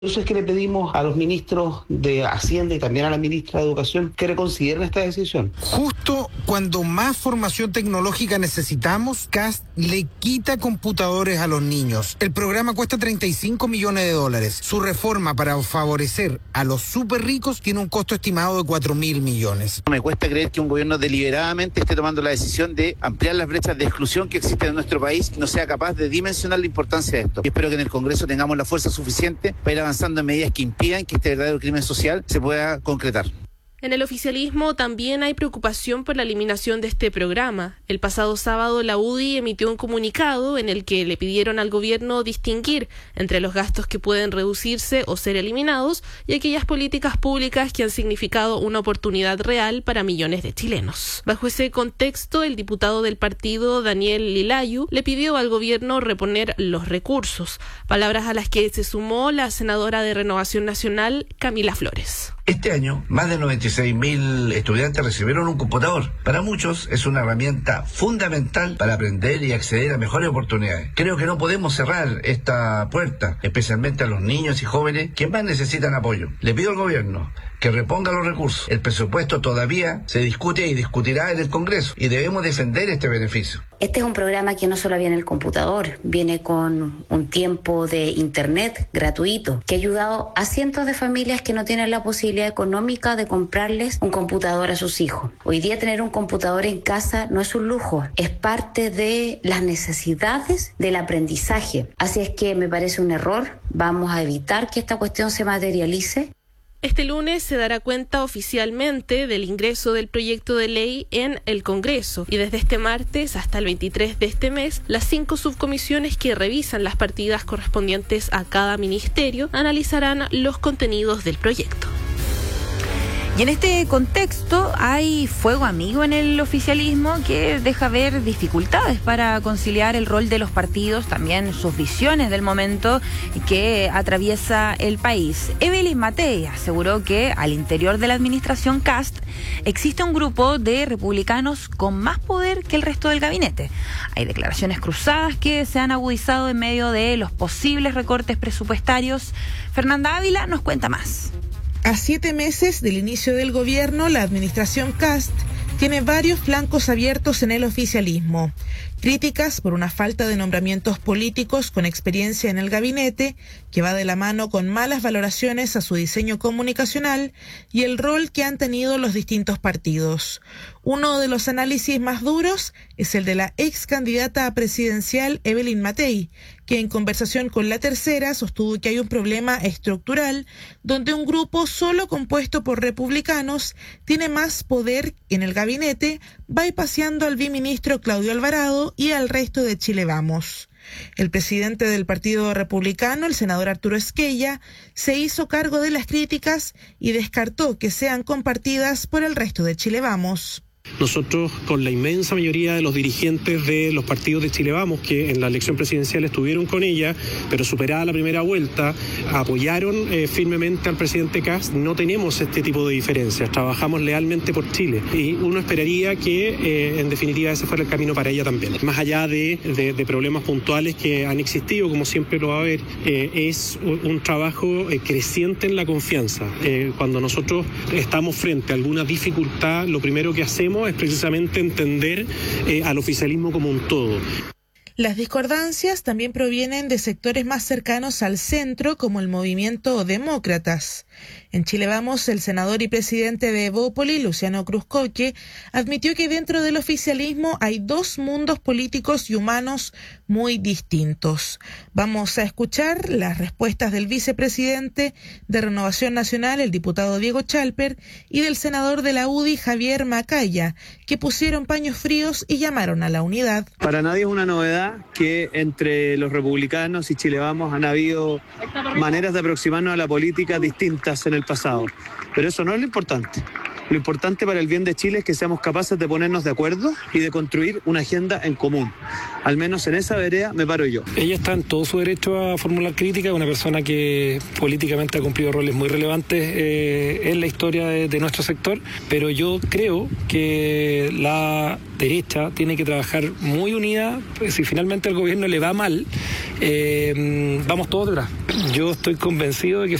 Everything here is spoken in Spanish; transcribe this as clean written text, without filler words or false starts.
Por eso es que le pedimos a los ministros de Hacienda y también a la ministra de Educación que reconsideren esta decisión. Justo cuando más formación tecnológica necesitamos, CAST le quita computadores a los niños. El programa cuesta $35 millones. Su reforma para favorecer a los súper ricos tiene un costo estimado de $4.000 millones. Me cuesta creer que un gobierno deliberadamente esté tomando la decisión de ampliar las brechas de exclusión que existen en nuestro país y no sea capaz de dimensionar la importancia de esto. Y espero que en el Congreso tengamos la fuerza suficiente para ir avanzando en medidas que impidan que este verdadero crimen social se pueda concretar. En el oficialismo también hay preocupación por la eliminación de este programa. El pasado sábado la UDI emitió un comunicado en el que le pidieron al gobierno distinguir entre los gastos que pueden reducirse o ser eliminados y aquellas políticas públicas que han significado una oportunidad real para millones de chilenos. Bajo ese contexto, el diputado del partido, Daniel Lilayu, le pidió al gobierno reponer los recursos, palabras a las que se sumó la senadora de Renovación Nacional, Camila Flores. Este año, más de 96.000 estudiantes recibieron un computador. Para muchos es una herramienta fundamental para aprender y acceder a mejores oportunidades. Creo que no podemos cerrar esta puerta, especialmente a los niños y jóvenes que más necesitan apoyo. Le pido al gobierno que reponga los recursos. El presupuesto todavía se discute y discutirá en el Congreso y debemos defender este beneficio. Este es un programa que no solo viene el computador, viene con un tiempo de internet gratuito, que ha ayudado a cientos de familias que no tienen la posibilidad económica de comprarles un computador a sus hijos. Hoy día tener un computador en casa no es un lujo, es parte de las necesidades del aprendizaje. Así es que me parece un error, vamos a evitar que esta cuestión se materialice. Este lunes se dará cuenta oficialmente del ingreso del proyecto de ley en el Congreso y desde este martes hasta el 23 de este mes, las 5 subcomisiones que revisan las partidas correspondientes a cada ministerio analizarán los contenidos del proyecto. Y en este contexto hay fuego amigo en el oficialismo que deja ver dificultades para conciliar el rol de los partidos, también sus visiones del momento que atraviesa el país. Evelyn Matei aseguró que al interior de la administración CAST existe un grupo de republicanos con más poder que el resto del gabinete. Hay declaraciones cruzadas que se han agudizado en medio de los posibles recortes presupuestarios. Fernanda Ávila nos cuenta más. A 7 meses del inicio del gobierno, la administración CAST tiene varios flancos abiertos en el oficialismo. Críticas por una falta de nombramientos políticos con experiencia en el gabinete, que va de la mano con malas valoraciones a su diseño comunicacional y el rol que han tenido los distintos partidos. Uno de los análisis más duros es el de la ex candidata a presidencial Evelyn Matei, que en conversación con La Tercera sostuvo que hay un problema estructural donde un grupo solo compuesto por republicanos tiene más poder en el gabinete, bypaseando al biministro Claudio Alvarado y al resto de Chile Vamos. El presidente del Partido Republicano, el senador Arturo Esquella, se hizo cargo de las críticas y descartó que sean compartidas por el resto de Chile Vamos. Nosotros, con la inmensa mayoría de los dirigentes de los partidos de Chile Vamos, que en la elección presidencial estuvieron con ella, pero superada la primera vuelta, apoyaron firmemente al presidente Kast, no tenemos este tipo de diferencias, trabajamos lealmente por Chile y uno esperaría que en definitiva ese fuera el camino para ella también. Más allá de problemas puntuales que han existido, como siempre lo va a haber, es un trabajo creciente en la confianza. Cuando nosotros estamos frente a alguna dificultad, lo primero que hacemos es precisamente entender al oficialismo como un todo. Las discordancias también provienen de sectores más cercanos al centro, como el movimiento Demócratas. En Chile Vamos, el senador y presidente de Evópoli, Luciano Cruzcoque, admitió que dentro del oficialismo hay 2 mundos políticos y humanos muy distintos. Vamos a escuchar las respuestas del vicepresidente de Renovación Nacional, el diputado Diego Chalper, y del senador de la UDI, Javier Macaya, que pusieron paños fríos y llamaron a la unidad. Para nadie es una novedad que entre los republicanos y Chile Vamos han habido maneras de aproximarnos a la política distintas en el pasado, pero eso no es lo importante. Lo importante para el bien de Chile es que seamos capaces de ponernos de acuerdo y de construir una agenda en común. Al menos en esa vereda me paro yo. Ella está en todo su derecho a formular críticas, una persona que políticamente ha cumplido roles muy relevantes en la historia de nuestro sector, pero yo creo que la derecha tiene que trabajar muy unida. Pues, si finalmente al gobierno le va mal, vamos todos detrás. Yo estoy convencido de que